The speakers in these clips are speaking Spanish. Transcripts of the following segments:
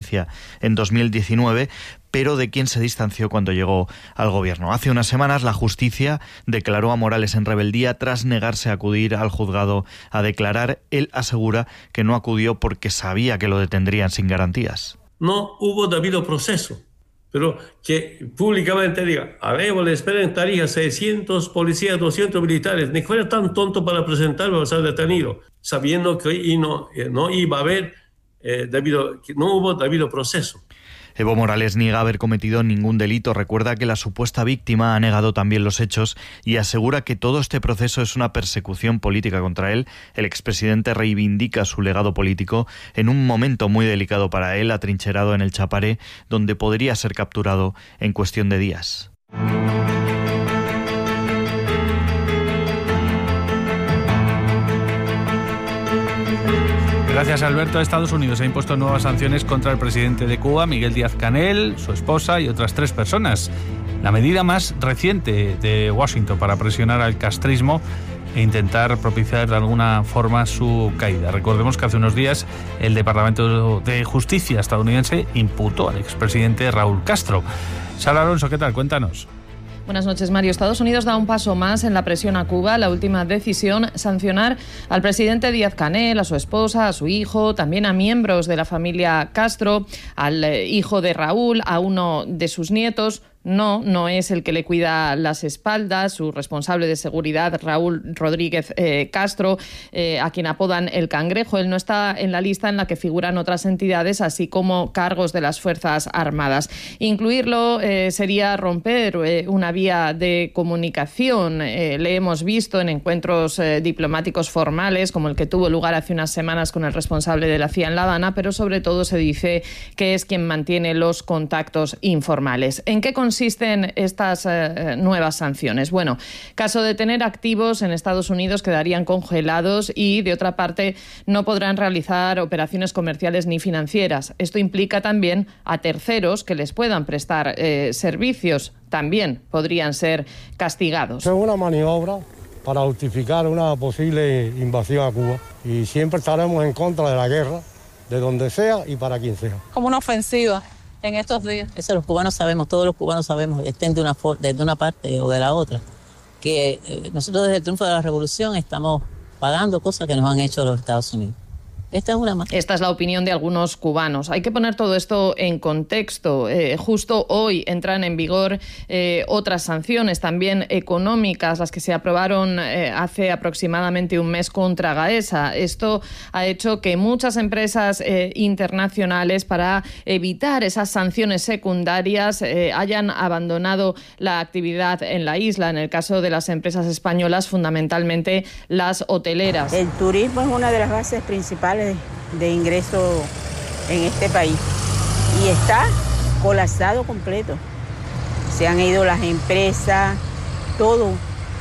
presidencia en 2019, pero de quien se distanció cuando llegó al gobierno. Hace unas semanas la justicia declaró a Morales en rebeldía tras negarse a acudir al juzgado a declarar. Él asegura que no acudió porque sabía que lo detendrían sin garantías. No hubo debido proceso, pero que públicamente diga, le esperan en Tarija 600 policías, 200 militares, ni fuera tan tonto para presentarlo para ser detenido, sabiendo que no iba a haber que no hubo debido proceso. Evo Morales niega haber cometido ningún delito. Recuerda que la supuesta víctima ha negado también los hechos y asegura que todo este proceso es una persecución política contra él. El expresidente reivindica su legado político en un momento muy delicado para él, atrincherado en el Chaparé, donde podría ser capturado en cuestión de días. Gracias, Alberto. Estados Unidos ha impuesto nuevas sanciones contra el presidente de Cuba, Miguel Díaz-Canel, su esposa y otras 3 personas. La medida más reciente de Washington para presionar al castrismo e intentar propiciar de alguna forma su caída. Recordemos que hace unos días el Departamento de Justicia estadounidense imputó al expresidente Raúl Castro. Sara Alonso, ¿qué tal? Cuéntanos. Buenas noches, Mario. Estados Unidos da un paso más en la presión a Cuba. La última decisión, sancionar al presidente Díaz-Canel, a su esposa, a su hijo, también a miembros de la familia Castro, al hijo de Raúl, a uno de sus nietos. No es el que le cuida las espaldas, su responsable de seguridad, Raúl Rodríguez Castro, a quien apodan el Cangrejo. Él no está en la lista en la que figuran otras entidades, así como cargos de las Fuerzas Armadas. Incluirlo sería romper una vía de comunicación. Le hemos visto en encuentros diplomáticos formales, como el que tuvo lugar hace unas semanas con el responsable de la CIA en La Habana, pero sobre todo se dice que es quien mantiene los contactos informales. ¿En qué consisten estas nuevas sanciones? Bueno, caso de tener activos en Estados Unidos quedarían congelados y, de otra parte, no podrán realizar operaciones comerciales ni financieras. Esto implica también a terceros que les puedan prestar servicios. También podrían ser castigados. Es una maniobra para justificar una posible invasión a Cuba y siempre estaremos en contra de la guerra, de donde sea y para quien sea. Como una ofensiva en estos días. Eso los cubanos sabemos, todos los cubanos sabemos, estén de una parte o de la otra, que nosotros desde el triunfo de la revolución estamos pagando cosas que nos han hecho los Estados Unidos. Esta es una más. Esta es la opinión de algunos cubanos. Hay que poner todo esto en contexto. Justo hoy entran en vigor otras sanciones, también económicas, las que se aprobaron hace aproximadamente un mes contra Gaesa. Esto ha hecho que muchas empresas internacionales, para evitar esas sanciones secundarias, hayan abandonado la actividad en la isla. En el caso de las empresas españolas, fundamentalmente las hoteleras. El turismo es una de las bases principales de ingreso en este país y está colapsado completo. Se han ido las empresas, todo.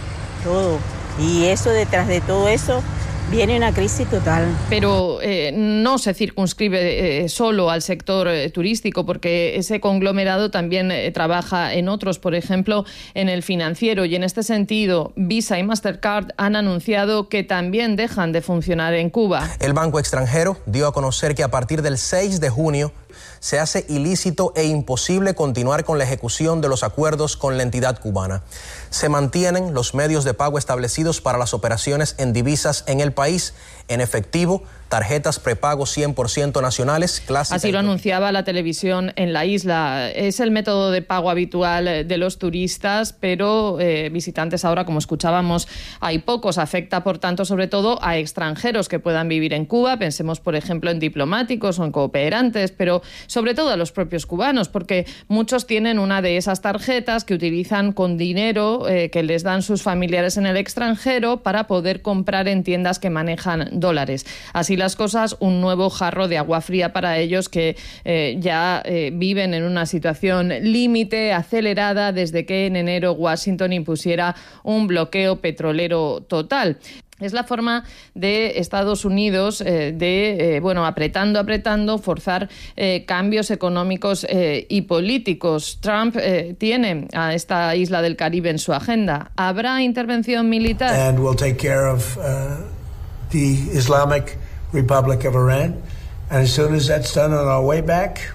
Y eso, detrás de todo eso, viene una crisis total. Pero no se circunscribe solo al sector turístico, porque ese conglomerado también trabaja en otros, por ejemplo, en el financiero. Y en este sentido, Visa y Mastercard han anunciado que también dejan de funcionar en Cuba. El banco extranjero dio a conocer que a partir del 6 de junio se hace ilícito e imposible continuar con la ejecución de los acuerdos con la entidad cubana. Se mantienen los medios de pago establecidos para las operaciones en divisas en el país, en efectivo, tarjetas prepago 100% nacionales, clásicas. Así lo anunciaba la televisión en la isla. Es el método de pago habitual de los turistas, pero visitantes ahora, como escuchábamos, hay pocos. Afecta, por tanto, sobre todo a extranjeros que puedan vivir en Cuba. Pensemos, por ejemplo, en diplomáticos o en cooperantes, pero sobre todo a los propios cubanos, porque muchos tienen una de esas tarjetas que utilizan con dinero que les dan sus familiares en el extranjero para poder comprar en tiendas que manejan dólares. Así las cosas, un nuevo jarro de agua fría para ellos que ya viven en una situación límite, acelerada, desde que en enero Washington impusiera un bloqueo petrolero total. Es la forma de Estados Unidos apretando, forzar cambios económicos y políticos. Trump tiene a esta isla del Caribe en su agenda. ¿Habrá intervención militar? And we'll take care of the Islamic Republic of Iran. And as soon as that's done on our way back,